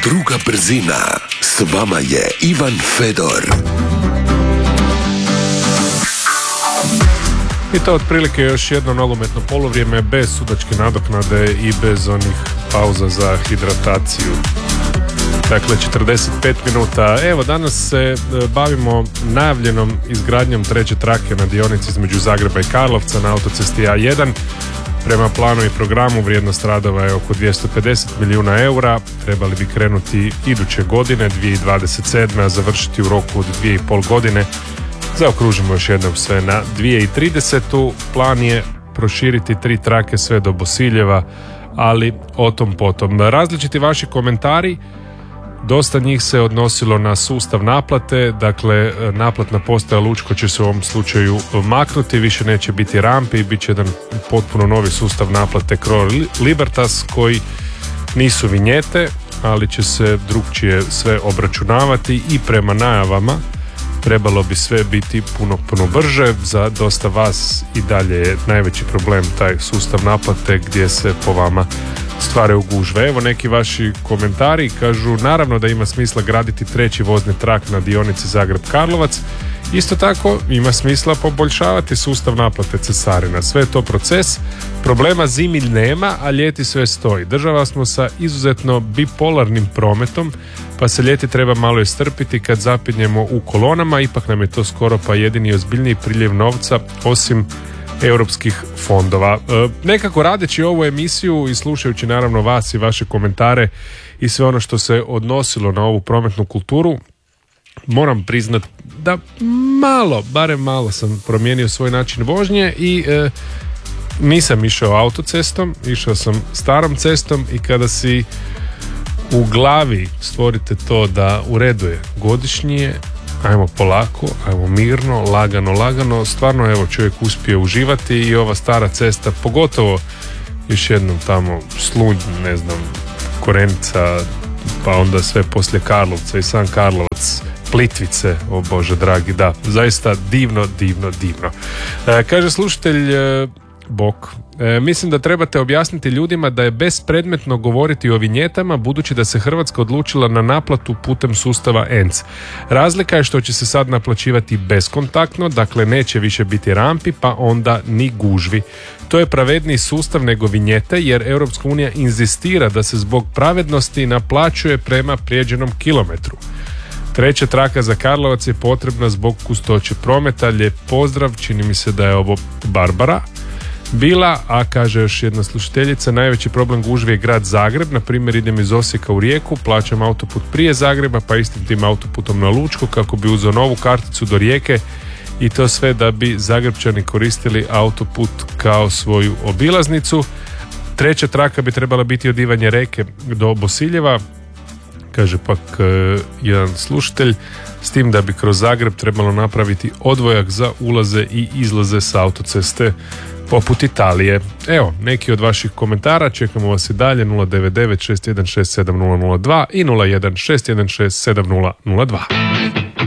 Druga brzina. S vama je Ivan Fedor. I to otprilike još jedno nogometno poluvrijeme bez sudačke nadoknade i bez onih pauza za hidrataciju. Dakle, 45 minuta. Evo, danas se bavimo najavljenom izgradnjom treće trake na dionici između Zagreba i Karlovca na autocesti A1. Prema planu i programu vrijednost radova je oko 250 milijuna eura. Trebali bi krenuti iduće godine, 2027. a završiti u roku od 2,5 godine. Zaokružimo još jednom sve na 2030. Plan je proširiti 3 trake sve do Bosiljeva, ali o tom potom. Različiti vaši komentari, dosta njih se odnosilo na sustav naplate, dakle naplatna postaja Lučko će se u ovom slučaju maknuti, više neće biti rampi, bit će jedan potpuno novi sustav naplate Cro Libertas koji nisu vinjete, ali će se drugčije sve obračunavati i prema najavama trebalo bi sve biti puno brže. Za dosta vas i dalje je najveći problem taj sustav naplate gdje se po vama stvaraju gužve. Evo neki vaši komentari, kažu naravno da ima smisla graditi treći vozni trak na dionici Zagreb-Karlovac. Isto tako ima smisla poboljšavati sustav naplate cesarina. Sve je to proces, problema zimi nema, a ljeti sve stoji. Država smo sa izuzetno bipolarnim prometom, pa se ljeti treba malo istrpiti kad zapinjemo u kolonama, ipak nam je to skoro pa jedini ozbiljniji priljev novca osim europskih fondova. Nekako radeći ovu emisiju i slušajući naravno vas i vaše komentare i sve ono što se odnosilo na ovu prometnu kulturu, moram priznat da barem malo sam promijenio svoj način vožnje i nisam išao autocestom, išao sam starom cestom i kada si u glavi stvorite to da u redu je godišnje, ajmo polako, ajmo mirno, lagano, stvarno evo čovjek uspije uživati i ova stara cesta, pogotovo još jednom tamo Slunj, ne znam, Korenica, pa onda sve poslije Karlovca i sam Karlovac, Plitvice, o Bože dragi, da, zaista divno. Kaže slušatelj Bok, mislim da trebate objasniti ljudima da je bespredmetno govoriti o vinjetama budući da se Hrvatska odlučila na naplatu putem sustava ENC. Razlika je što će se sad naplaćivati beskontaktno, dakle neće više biti rampi pa onda ni gužvi. To je pravedniji sustav nego vinjete jer Europska unija inzistira da se zbog pravednosti naplaćuje prema prijeđenom kilometru. Treća traka za Karlovac je potrebna zbog gustoće prometa. Lijep pozdrav, čini mi se da je ovo Barbara bila, a kaže još jedna slušateljica, najveći problem gužvi je grad Zagreb, na primjer idem iz Osijeka u Rijeku, plaćam autoput prije Zagreba pa istim tim autoputom na Lučko kako bi uzeo novu karticu do Rijeke i to sve da bi Zagrepčani koristili autoput kao svoju obilaznicu. Treća traka bi trebala biti od Ivanje Reke do Bosiljeva, kaže pak jedan slušatelj, s tim da bi kroz Zagreb trebalo napraviti odvojak za ulaze i izlaze s autoceste poput Italije. Evo, neki od vaših komentara, čekamo vas i dalje, 099 616 7002 i 01 616 7002.